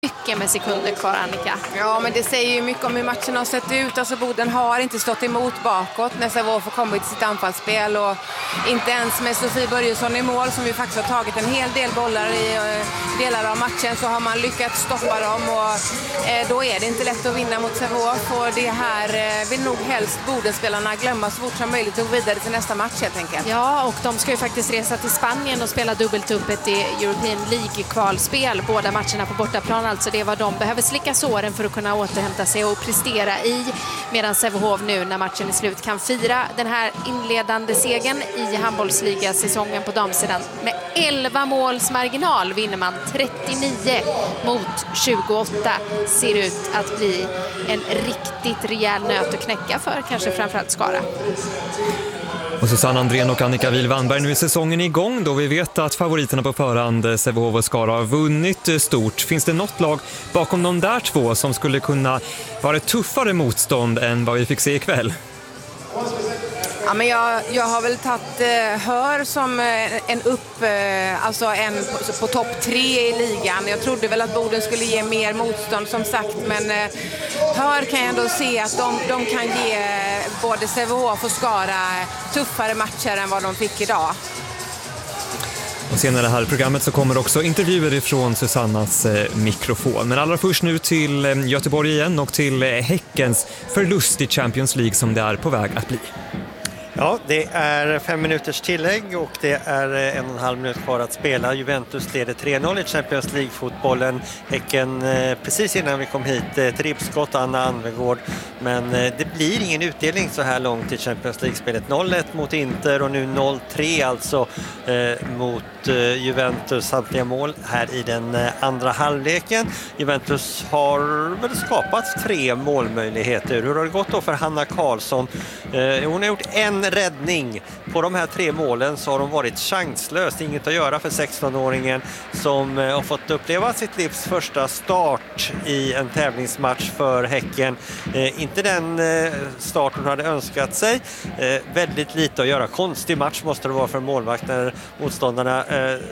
mycket med sekunder kvar, Annika. Ja, men det säger ju mycket om hur matchen har sett ut. Alltså Boden har inte stått emot bakåt när Sävehof får komma i sitt anfallsspel, och inte ens med Sofie Börjesson i mål, som ju faktiskt har tagit en hel del bollar i delar av matchen, så har man lyckats stoppa dem, och då är det inte lätt att vinna mot Sävehof, och det här vill nog helst Bodenspelarna glömma så fort som möjligt och gå vidare till nästa match helt enkelt. Ja, och de ska ju faktiskt resa till Spanien och spela dubbeltuppet i European League-kvalspel, båda matcherna på bortaplan. Alltså det är vad de behöver slicka såren för att kunna återhämta sig och prestera i, medan Sävehof nu när matchen är slut kan fira den här inledande segern i handbollsliga-säsongen på damsidan. Med 11 måls marginal vinner man 39 mot 28. Ser ut att bli en riktigt rejäl nöt att knäcka för kanske framförallt Skara. Och Susanne Andrén och Annika Wihl-Wannberg, nu är säsongen igång då vi vet att favoriterna på förhand, Sävehof och Skara, har vunnit stort. Finns det något lag bakom de där två som skulle kunna vara ett tuffare motstånd än vad vi fick se ikväll? Ja, men jag har väl tagit Hör som alltså en på topp 3 i ligan. Jag trodde väl att Boden skulle ge mer motstånd som sagt, men Hör kan jag ändå se att de kan ge både Sävehof och Skara tuffare matcher än vad de fick idag. Och senare här i programmet så kommer också intervjuer ifrån Susannas mikrofon. Men allra först nu till Göteborg igen och till Häckens förlust i Champions League som det är på väg att bli. Ja, det är 5 minuters tillägg och det är 1,5 minut kvar att spela. Juventus leder 3-0 i Champions League-fotbollen. Häcken precis innan vi kom hit, trippskott Anna Anvegård. Men det blir ingen utdelning så här långt i Champions League-spelet. 0-1 mot Inter och nu 0-3 alltså mot Juventus. Samtliga mål här i den andra halvleken. Juventus har väl skapat 3 målmöjligheter. Hur har det gått då för Hanna Karlsson? Hon har gjort en räddning. På de här 3 målen så har de varit chanslöst. Inget att göra för 16-åringen som har fått uppleva sitt livs första start i en tävlingsmatch för Häcken. Inte den start hon hade önskat sig. Väldigt lite att göra. Konstig match måste det vara för målvakt när motståndarna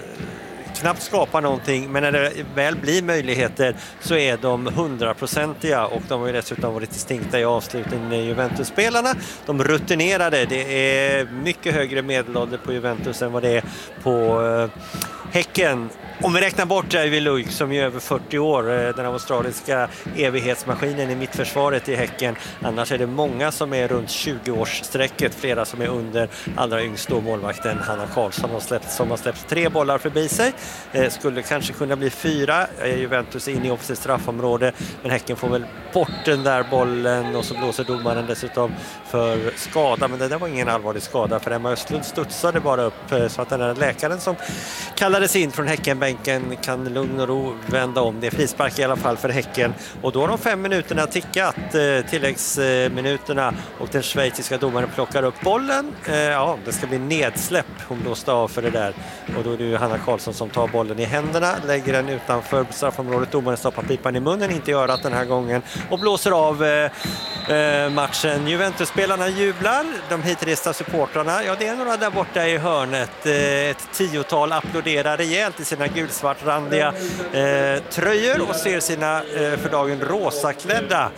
knappt skapar någonting, men när det väl blir möjligheter så är de 100-procentiga, och de har ju dessutom varit distinkta i avslutningen med Juventus-spelarna. De rutinerade, det är mycket högre medelålder på Juventus än vad det är på Häcken. Om vi räknar bort Ivy Luik som är över 40 år, den australiska evighetsmaskinen i mittförsvaret i Häcken. Annars är det många som är runt 20-årssträcket, flera som är under, allra yngst då målvakten Hanna Karlsson som har släppt 3 bollar förbi sig. Skulle kanske kunna bli 4. Juventus är inne i offensivt straffområde, men Häcken får väl bort den där bollen och så blåser domaren dessutom för skada. Men det där var ingen allvarlig skada, för Emma Östlund studsade bara upp så att den här läkaren som kallades in från Häckenbänken kan lugn och ro vända om. Det är frispark i alla fall för Häcken, och då har de 5 minuterna tickat, tilläggsminuterna, och den schweiziska domaren plockar upp bollen. Ja, det ska bli nedsläpp. Hon blåste av för det där, och då är det ju Hanna Karlsson som tar bollen i händerna, lägger den utanför straffområdet. Domaren stoppar pipan i munnen, inte gör att den här gången, och blåser av matchen. Juventus-spelarna jublar, de hitresta supportrarna, ja det är några där borta i hörnet, ett 10-tal applåderar rejält i sina gulsvartrandiga tröjor och ser sina för dagen rosaklädda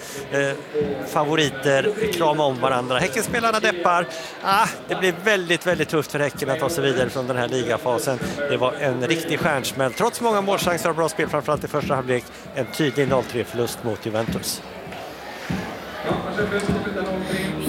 favoriter krama om varandra. Häckenspelarna deppar. Det blir väldigt, väldigt tufft för Häcken att ta sig vidare från den här ligafasen. Det var en riktig stjärnsmäll. Trots många målchanser och bra spel, framförallt i första halvlek, en tydlig 0-3-förlust mot Juventus.